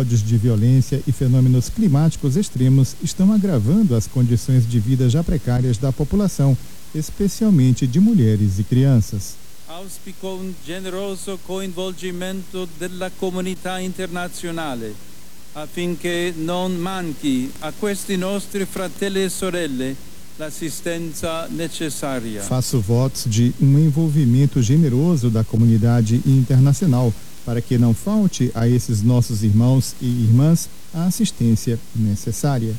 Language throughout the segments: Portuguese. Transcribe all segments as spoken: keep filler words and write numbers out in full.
episódios de violência e fenômenos climáticos extremos estão agravando as condições de vida já precárias da população, especialmente de mulheres e crianças. Auspico un generoso coinvolgimento della comunità internazionale affinché non manchi a questi nostri fratelli e sorelle l'assistenza necessaria. Faço votos de um envolvimento generoso da comunidade internacional para que não falte a esses nossos irmãos e irmãs a assistência necessária.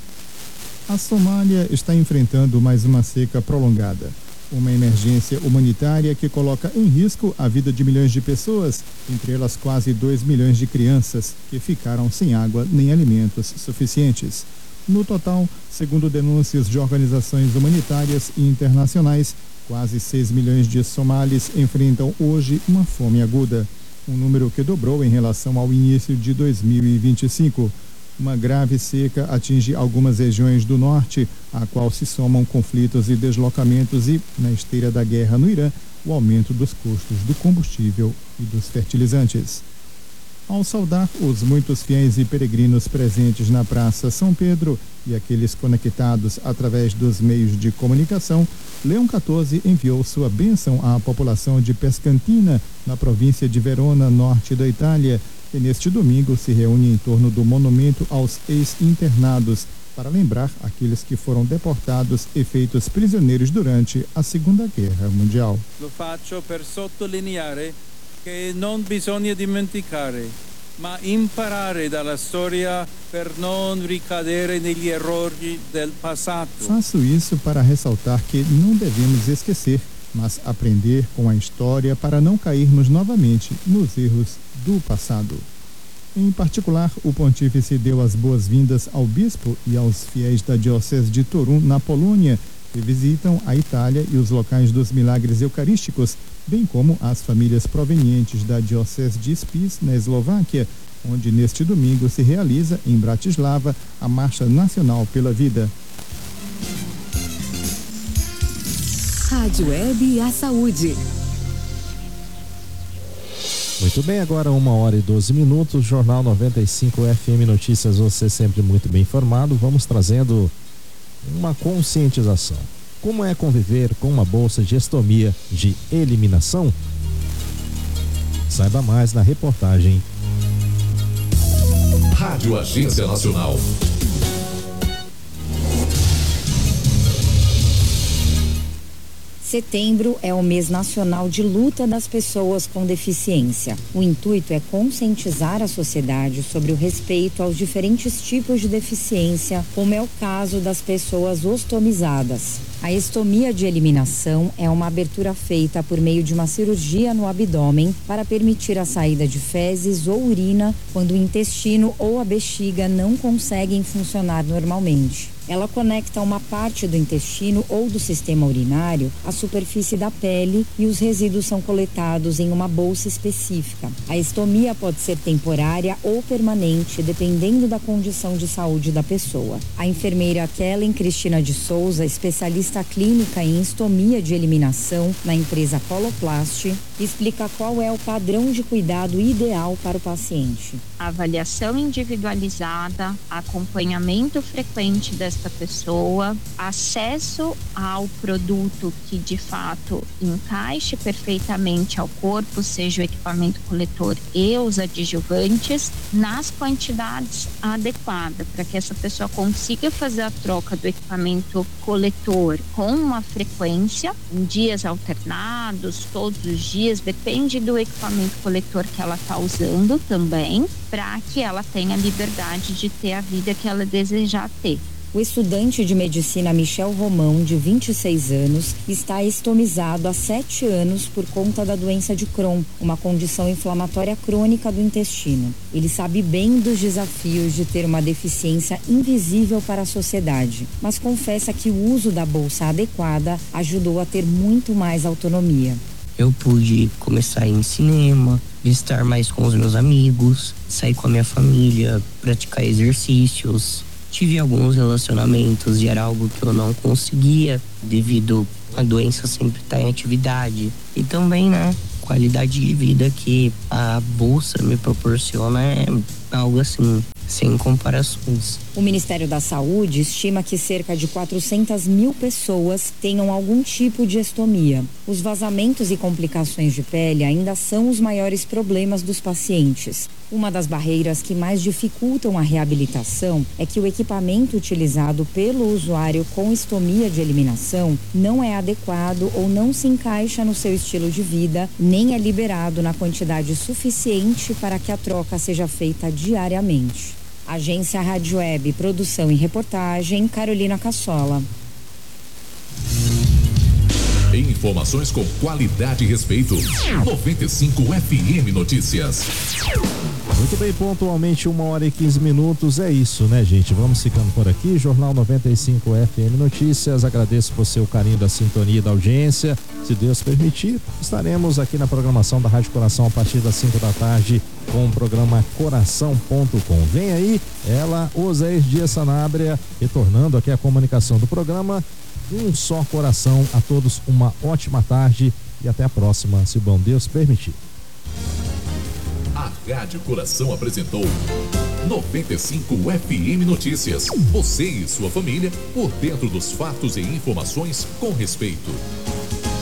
A Somália está enfrentando mais uma seca prolongada, uma emergência humanitária que coloca em risco a vida de milhões de pessoas, entre elas quase dois milhões de crianças que ficaram sem água nem alimentos suficientes. No total, segundo denúncias de organizações humanitárias e internacionais, quase seis milhões de somalis enfrentam hoje uma fome aguda, um número que dobrou em relação ao início de dois mil e vinte e cinco. Uma grave seca atinge algumas regiões do norte, a qual se somam conflitos e deslocamentos e, na esteira da guerra no Irã, o aumento dos custos do combustível e dos fertilizantes. Ao saudar os muitos fiéis e peregrinos presentes na Praça São Pedro e aqueles conectados através dos meios de comunicação, Leão quatorze enviou sua bênção à população de Pescantina, na província de Verona, norte da Itália, que neste domingo se reúne em torno do monumento aos ex-internados para lembrar aqueles que foram deportados e feitos prisioneiros durante a Segunda Guerra Mundial. Lo faccio per sottolineare che non bisogna dimenticare, ma imparare dalla storia per non ricadere negli errori del passato. Faço isso para ressaltar que não devemos esquecer, mas aprender com a história para não cairmos novamente nos erros do passado. Em particular, o pontífice deu as boas-vindas ao bispo e aos fiéis da diocese de Torun, na Polônia, que visitam a Itália e os locais dos milagres eucarísticos, bem como as famílias provenientes da diocese de Spiš, na Eslováquia, onde neste domingo se realiza, em Bratislava, a Marcha Nacional pela Vida. Rádio Web e a Saúde. Muito bem, agora uma hora e doze minutos, Jornal noventa e cinco F M Notícias, você sempre muito bem informado. Vamos trazendo uma conscientização. Como é conviver com uma bolsa de estomia de eliminação? Saiba mais na reportagem. Rádio Agência Nacional. Setembro é o mês nacional de luta das pessoas com deficiência. O intuito é conscientizar a sociedade sobre o respeito aos diferentes tipos de deficiência, como é o caso das pessoas ostomizadas. A estomia de eliminação é uma abertura feita por meio de uma cirurgia no abdômen para permitir a saída de fezes ou urina quando o intestino ou a bexiga não conseguem funcionar normalmente. Ela conecta uma parte do intestino ou do sistema urinário à superfície da pele e os resíduos são coletados em uma bolsa específica. A estomia pode ser temporária ou permanente, dependendo da condição de saúde da pessoa. A enfermeira Kellen Cristina de Souza, especialista clínica em estomia de eliminação na empresa Coloplast, explica qual é o padrão de cuidado ideal para o paciente. Avaliação individualizada, acompanhamento frequente desta pessoa, acesso ao produto que de fato encaixe perfeitamente ao corpo, seja o equipamento coletor e os adjuvantes, nas quantidades adequadas, para que essa pessoa consiga fazer a troca do equipamento coletor com uma frequência, em dias alternados, todos os dias, depende do equipamento coletor que ela está usando também, para que ela tenha liberdade de ter a vida que ela desejar ter. O estudante de medicina Michel Romão, de vinte e seis anos, está estomizado há sete anos por conta da doença de Crohn, uma condição inflamatória crônica do intestino. Ele sabe bem dos desafios de ter uma deficiência invisível para a sociedade, mas confessa que o uso da bolsa adequada ajudou a ter muito mais autonomia. Eu pude começar a ir em cinema, estar mais com os meus amigos, sair com a minha família, praticar exercícios. Tive alguns relacionamentos e era algo que eu não conseguia devido à doença sempre estar em atividade. E também, né, qualidade de vida que a bolsa me proporciona é algo assim sem comparações. O Ministério da Saúde estima que cerca de quatrocentas mil pessoas tenham algum tipo de estomia. Os vazamentos e complicações de pele ainda são os maiores problemas dos pacientes. Uma das barreiras que mais dificultam a reabilitação é que o equipamento utilizado pelo usuário com estomia de eliminação não é adequado ou não se encaixa no seu estilo de vida, nem é liberado na quantidade suficiente para que a troca seja feita diariamente. Agência Rádio Web, produção e reportagem, Carolina Cassola. Informações com qualidade e respeito. noventa e cinco F M Notícias. Muito bem, pontualmente uma hora e quinze minutos, é isso, né, gente? Vamos ficando por aqui, Jornal noventa e cinco F M Notícias, agradeço por seu carinho da sintonia e da audiência, se Deus permitir, estaremos aqui na programação da Rádio Coração a partir das cinco da tarde com o programa Coração ponto com. Vem aí, ela, Oséias Dias Sanabria, retornando aqui a comunicação do programa. Um só coração, a todos uma ótima tarde e até a próxima, se o bom Deus permitir. A Rádio Coração apresentou noventa e cinco F M Notícias. Você e sua família por dentro dos fatos e informações com respeito.